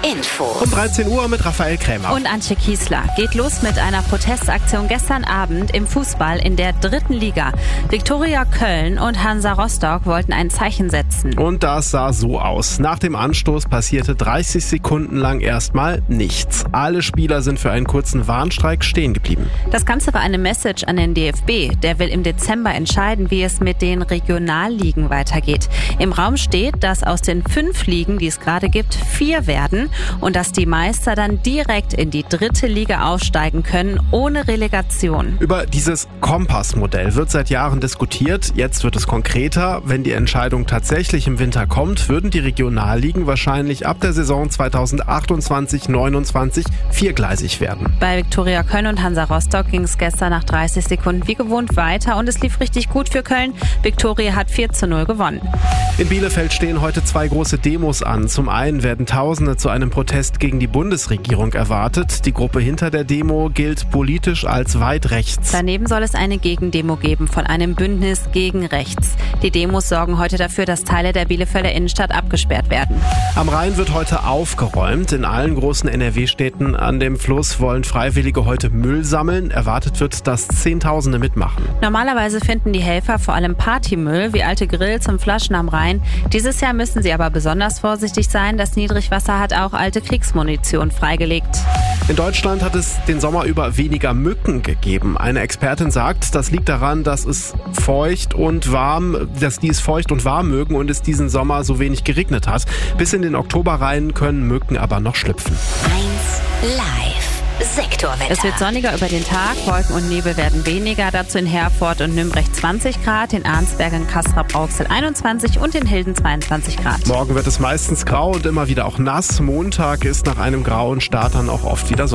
Info. Um 13 Uhr mit Raphael Krämer. Und Antje Kiesler. Geht los mit einer Protestaktion gestern Abend im Fußball in der 3. Liga. Viktoria Köln und Hansa Rostock wollten ein Zeichen setzen. Und das sah so aus. Nach dem Anstoß passierte 30 Sekunden lang erstmal nichts. Alle Spieler sind für einen kurzen Warnstreik stehen geblieben. Das Ganze war eine Message an den DFB. Der will im Dezember entscheiden, wie es mit den Regionalligen weitergeht. Im Raum steht, dass aus den 5 Ligen, die es gerade gibt, 4 werden und dass die Meister dann direkt in die 3. Liga aufsteigen können, ohne Relegation. Über dieses Kompassmodell wird seit Jahren diskutiert. Jetzt wird es konkreter. Wenn die Entscheidung tatsächlich im Winter kommt, würden die Regionalligen wahrscheinlich ab der Saison 2028/29 viergleisig werden. Bei Viktoria Köln und Hansa Rostock ging es gestern nach 30 Sekunden wie gewohnt weiter und es lief richtig gut für Köln. Viktoria hat 4:0 gewonnen. In Bielefeld stehen heute 2 große Demos an. Zum einen werden Tausende zu einem Protest gegen die Bundesregierung erwartet. Die Gruppe hinter der Demo gilt politisch als weit rechts. Daneben soll es eine Gegendemo geben von einem Bündnis gegen rechts. Die Demos sorgen heute dafür, dass Teile der Bielefelder Innenstadt abgesperrt werden. Am Rhein wird heute aufgeräumt. In allen großen NRW-Städten an dem Fluss wollen Freiwillige heute Müll sammeln. Erwartet wird, dass Zehntausende mitmachen. Normalerweise finden die Helfer vor allem Partymüll wie alte Grills und Flaschen am Rhein. Dieses Jahr müssen sie aber besonders vorsichtig sein. Das Niedrigwasser hat auch alte Kriegsmunition freigelegt. In Deutschland hat es den Sommer über weniger Mücken gegeben. Eine Expertin sagt, das liegt daran, dass die es feucht und warm mögen und es diesen Sommer so wenig geregnet hat. Bis in den Oktober rein können Mücken aber noch schlüpfen. 1 Live. Sektorwetter. Es wird sonniger über den Tag, Wolken und Nebel werden weniger, dazu in Herford und Nürnberg 20 Grad, in Arnsberg, in Castrop-Rauxel 21 und in Hilden 22 Grad. Morgen wird es meistens grau und immer wieder auch nass. Montag ist nach einem grauen Start dann auch oft wieder Sonne.